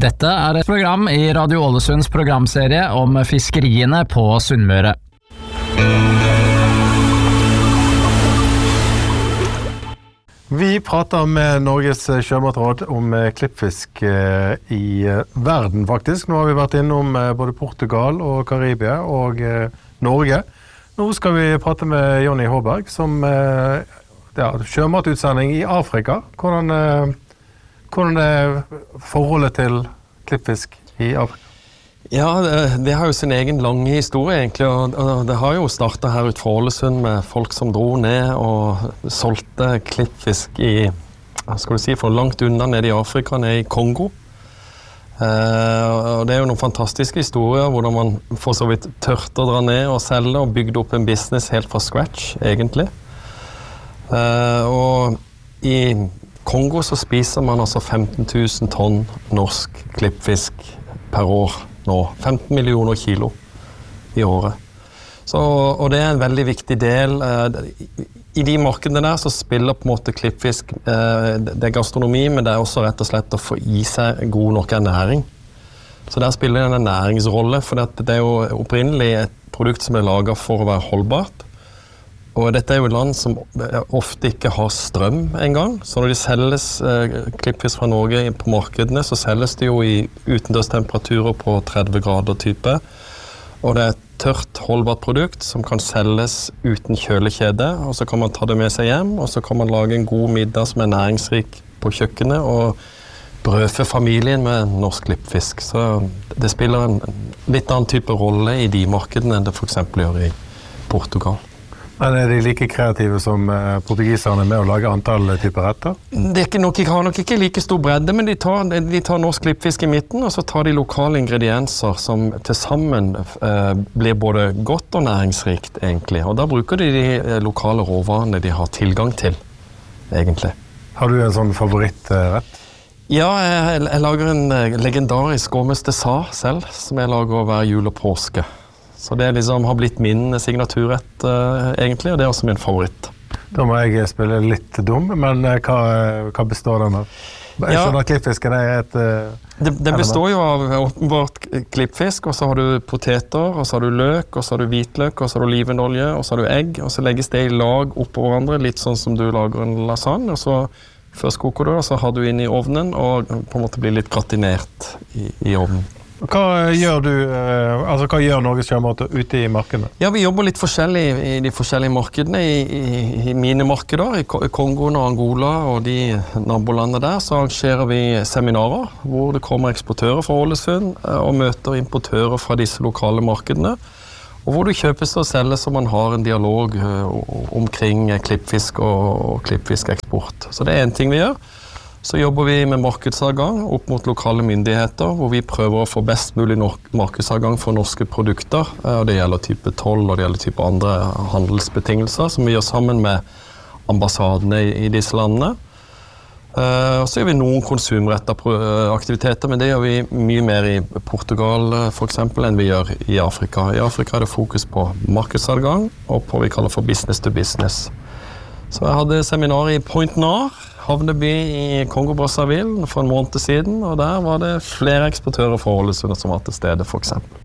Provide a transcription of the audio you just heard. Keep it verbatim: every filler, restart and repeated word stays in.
Dette er et program i Radio Ålesunds programserie om fiskeriene på Sunnmøre. Vi prater med Norges sjømatråd om klippfisk i verden faktisk. Nå har vi vært innom både Portugal og Karibia og Norge. Nå skal vi prate med Jonny Håberg som ja, sjømatutsending i Afrika. Hvordan, hvordan er forholdet til klippfisk i Afrika? Ja, det, det har jo sin egen lange historie egentlig, og, og det har jo startet her ut fra Ålesund med folk som dro ned og solgte klippfisk i, hva skal du si, for langt unna nede i Afrika, nede i Kongo. Eh, og det er jo noen fantastiske historier, hvordan man får så vidt tørt å dra ned og selge og bygde opp en business helt fra scratch, egentlig. Eh, og i Kongo så spiser man altså femten tusen tonn norsk klippfisk per år. Nå, femten millioner kilo i året. Så, og det er en veldig viktig del. I de markedene der så spiller på en måte klippfisk, det er gastronomi, men det er også rett og slett å få i seg god nok ernæring. Så der spiller det en næringsrolle, for det er jo opprinnelig et produkt som er laget for å være holdbart. Og dette er jo et land som ofte ikke har strøm engang, så når de selges eh, klippfisk fra Norge på markedene, så selges det jo i utendørstemperaturer på tretti grader type. Og det er et tørt, holdbart produkt som kan selges uten kjølekjede, og så kan man ta det med seg hjem, og så kan man lage en god middag som er næringsrik på kjøkkenet, og brødfø familien med norsk klippfisk. Så det spiller en litt annen type rolle i de markedene enn det for eksempel gjør i Portugal. Men er de like kreative som portugiserne med å lage antall typer retter? Det er ikke nok, de har nok ikke like stor bredde, men de tar, de tar norsk klippfisk i midten, og så tar de lokale ingredienser som til sammen eh, blir både godt og næringsrikt, egentlig. Og da bruker de de lokale råvarene de har tilgang til, egentlig. Har du en sånn favorittrett? Ja, jeg, jeg lager en legendarisk gåmeste sa selv, som jeg lager hver jul og påske. Så det liksom har blitt min signaturrett uh, egentlig, og det er også min favoritt. Da må jeg spille litt dum, men uh, hva, hva består den av? Jeg ja, skjønner at klippfisken er et... Uh, det, det består jo av åpenbart klippfisk, og så har du poteter, og så har du løk, og så har du hvitløk, og så har du olivenolje, og så har du egg, og så legges det i lag oppå hverandre, litt sånn som du lager en lasagne, og så først koker du, og så har du inn i ovnen, og på en måte blir litt gratinert i, i ovnen. Hva gjør du, altså hva gjør Norges sjømat ute i markedene? Ja, vi jobber litt forskjellig i de forskjellige markedene. I, i, i mine markeder, i Kongo og Angola og de nabolandene der, så arrangerer vi seminarer hvor det kommer eksportører fra Ålesund og møter importører fra disse lokale markedene. Og hvor det kjøpes og selges så man har en dialog omkring klippfisk og, og klippfiskeksport. Så det er en ting vi gjør. Så jobber vi med markedsadgang opp mot lokale myndigheter, hvor vi prøver å få best mulig markedsadgang for norske produkter. Og det gjelder type toll og det gjelder type andre handelsbetingelser, som vi gjør sammen med ambassadene i disse landene. Og så gjør vi noen konsumretta aktiviteter, men det gjør vi mye mer i Portugal for eksempel enn vi gjør i Afrika. I Afrika er det fokus på markedsadgang og på hva vi kaller for business to business. Så jeg hadde seminar i Point Nar, havneby i Kongo-Brazzaville for en måned siden, og der var det flere eksportører fra Ålesund som var til stede, for eksempel.